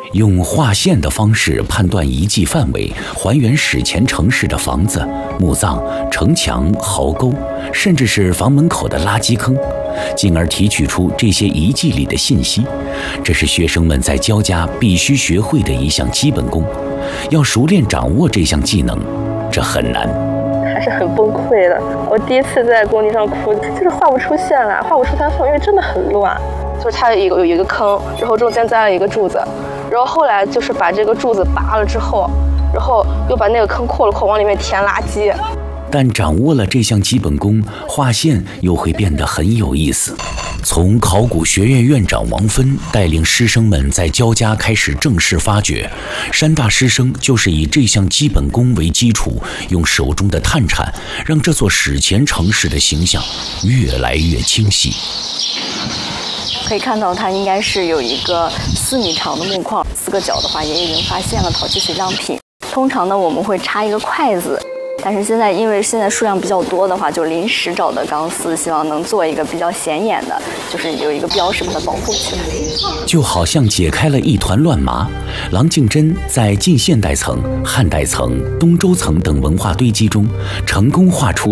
用划线的方式判断遗迹范围，还原史前城市的房子、墓葬、城墙、壕沟，甚至是房门口的垃圾坑，进而提取出这些遗迹里的信息。这是学生们在交家必须学会的一项基本功。要熟练掌握这项技能，这很难， 还是很崩溃的。我第一次在工地上哭，就是画不出线来，画不出它缝，因为真的很乱。就是它有一个坑，然后中间栽了一个柱子，然后后来就是把这个柱子拔了之后，然后又把那个坑扩了扩，往里面填垃圾。 但掌握了这项基本功，画线又会变得很有意思。从考古学院院长王芬带领师生们在交家开始正式发掘，山大师生就是以这项基本功为基础，用手中的探铲让这座史前城市的形象越来越清晰。 可以看到它应该是有一个4米长的木框，4个角的话也已经发现了陶器随葬品。通常呢我们会插一个筷子，但是因为现在数量比较多的话，就临时找的钢丝，希望能做一个比较显眼的，就是有一个标识把它保护起来。 就好像解开了一团乱麻，郎静真在近现代层、汉代层、东周层等文化堆积中，成功画出